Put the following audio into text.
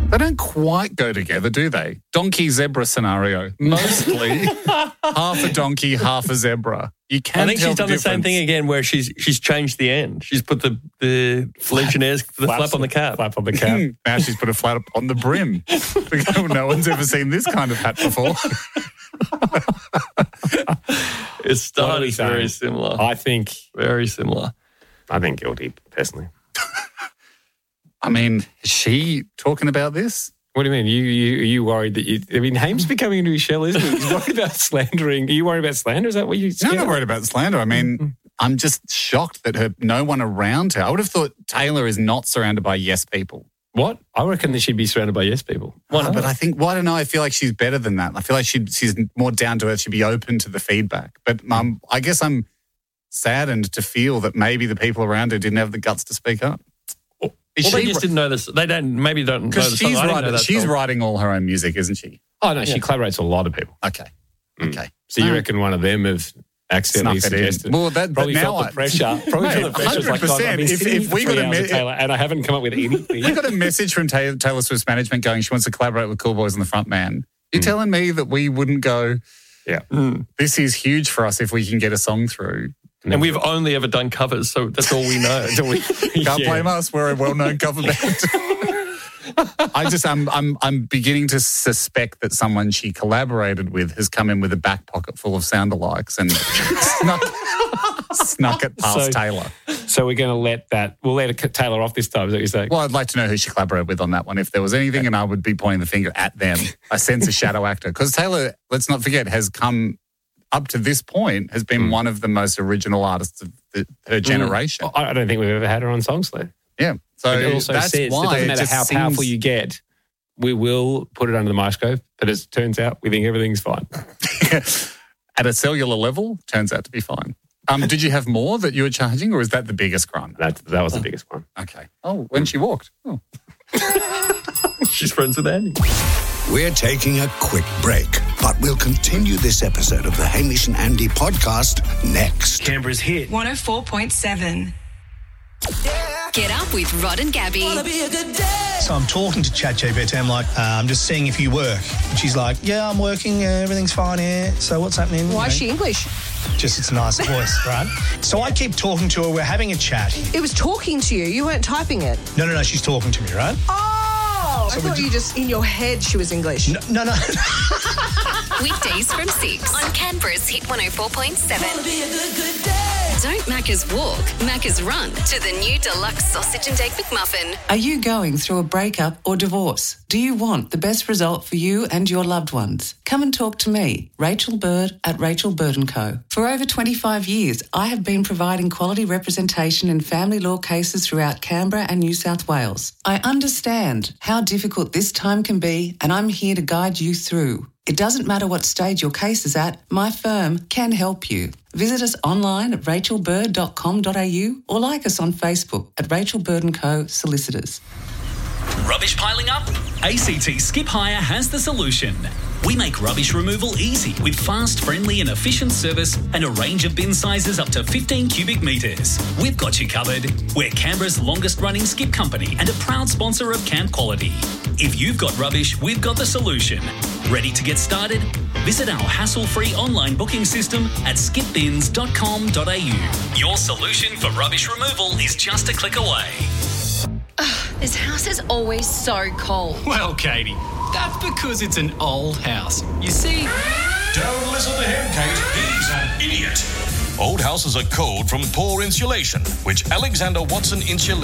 They don't quite go together, do they? Donkey-zebra scenario. Mostly half a donkey, half a zebra. You can't. I think she's done the same thing again where she's changed the end. She's put the Legionnaires, the flap on the cap. Flap on the cap. Now she's put a flap on the brim. No one's ever seen this kind of hat before. It's starting very similar. I think very similar. I think guilty, personally. I mean, is she talking about this? What do you mean? Are you worried that Haim's becoming into his shell, isn't he? He's worried about slandering. Are you worried about slander? Is that what you No, I'm not worried about slander. I mean, I'm just shocked that no one around her. I would have thought Taylor is not surrounded by yes people. What? I reckon that she'd be surrounded by yes people. Why not? But I think, I don't know. I feel like she's better than that. I feel like she's more down to earth. She'd be open to the feedback. But I guess I'm saddened to feel that maybe the people around her didn't have the guts to speak up. They just didn't know this. They don't know the song. Because she's writing all her own music, isn't she? Oh, no, she collaborates with a lot of people. Okay. So you reckon one of them have accidentally suggested? Well, probably felt the pressure. Probably felt the pressure. 100%. If we got a message, Taylor, and I haven't come up with anything. We got a message from Taylor Swift's management going, she wants to collaborate with Cool Boys and the Front Man. You're telling me that we wouldn't go, this is huge for us if we can get a song through. And we've only ever done covers, so that's all we know. Can't blame us. We're a well-known cover band. I'm beginning to suspect that someone she collaborated with has come in with a back pocket full of sound-alikes and snuck it past Taylor. So we're going to we'll let Taylor off this time, is that what you're saying? Well, I'd like to know who she collaborated with on that one. If there was anything, and I would be pointing the finger at them. I sense a shadow actor. Because Taylor, let's not forget, has come up to this point, has been one of the most original artists of her generation. I don't think we've ever had her on Songslave. Yeah. So it also that's says why it doesn't matter how powerful you get, we will put it under the microscope. But as it turns out, we think everything's fine. At a cellular level, turns out to be fine. Did you have more that you were charging, or is that the biggest crime? That was the biggest one. Okay. Oh, when she walked. Oh. She's friends with Andy. We're taking a quick break, but we'll continue this episode of the Hamish and Andy podcast next. Canberra's hit 104.7. Get up with Rod and Gabby. So I'm talking to ChatGPT. I'm like, I'm just seeing if you work. And she's like, yeah, I'm working. Everything's fine here. So what's happening? Why is she English? Just it's a nice voice, right? So I keep talking to her. We're having a chat. It was talking to you. You weren't typing it. No. She's talking to me, right? Oh, I thought you just, in your head, she was English. No. Weekdays from 6 on Canberra's Hit 104.7. Don't Macca's walk, Macca's run to the new deluxe sausage and egg McMuffin. Are you going through a breakup or divorce? Do you want the best result for you and your loved ones? Come and talk to me, Rachel Bird at Rachel Bird & Co. For over 25 years, I have been providing quality representation in family law cases throughout Canberra and New South Wales. I understand how difficult this time can be, and I'm here to guide you through. It doesn't matter what stage your case is at, my firm can help you. Visit us online at rachelbird.com.au or like us on Facebook at Rachel Bird & Co. Solicitors. Rubbish piling up? ACT Skip Hire has the solution. We make rubbish removal easy with fast, friendly and efficient service and a range of bin sizes up to 15 cubic metres. We've got you covered. We're Canberra's longest running skip company and a proud sponsor of Camp Quality. If you've got rubbish, we've got the solution. Ready to get started? Visit our hassle-free online booking system at skipbins.com.au. Your solution for rubbish removal is just a click away. This house is always so cold. Well, Katie, that's because it's an old house. You see... Don't listen to him, Kate. He's an idiot. Old houses are cold from poor insulation, which Alexander Watson Insulation